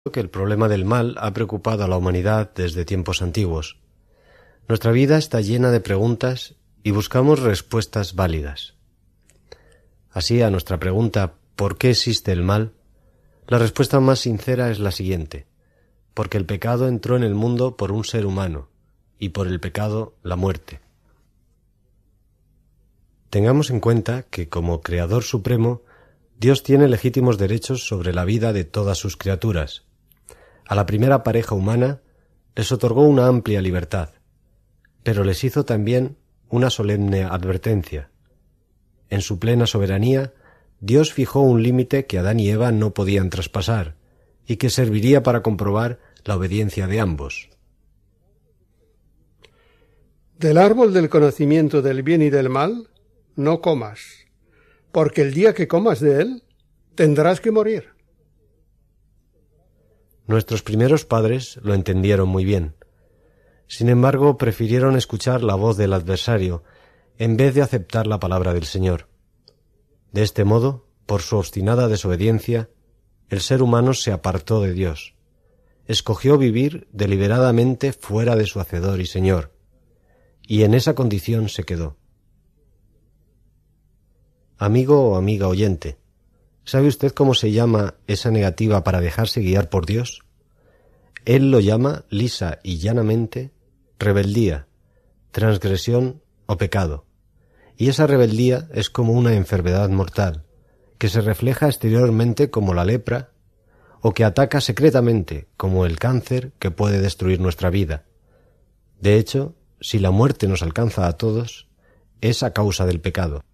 Que el problema del mal ha preocupado a la humanidad desde tiempos antiguos. Nuestra vida está llena de preguntas y buscamos respuestas válidas. Así, a nuestra pregunta ¿por qué existe el mal?, la respuesta más sincera es la siguiente: porque el pecado entró en el mundo por un ser humano, y por el pecado la muerte. Tengamos en cuenta que, como Creador Supremo, Dios tiene legítimos derechos sobre la vida de todas sus criaturas. A la primera pareja humana les otorgó una amplia libertad, pero les hizo también una solemne advertencia. En su plena soberanía, Dios fijó un límite que Adán y Eva no podían traspasar y que serviría para comprobar la obediencia de ambos. Del árbol del conocimiento del bien y del mal no comas, porque el día que comas de él tendrás que morir. Nuestros primeros padres lo entendieron muy bien. Sin embargo, prefirieron escuchar la voz del adversario en vez de aceptar la palabra del Señor. De este modo, por su obstinada desobediencia, el ser humano se apartó de Dios. Escogió vivir deliberadamente fuera de su Hacedor y Señor, y en esa condición se quedó. Amigo o amiga oyente, ¿sabe usted cómo se llama esa negativa para dejarse guiar por Dios? Él lo llama lisa y llanamente rebeldía, transgresión o pecado. Y esa rebeldía es como una enfermedad mortal, que se refleja exteriormente como la lepra, o que ataca secretamente como el cáncer que puede destruir nuestra vida. De hecho, si la muerte nos alcanza a todos, es a causa del pecado.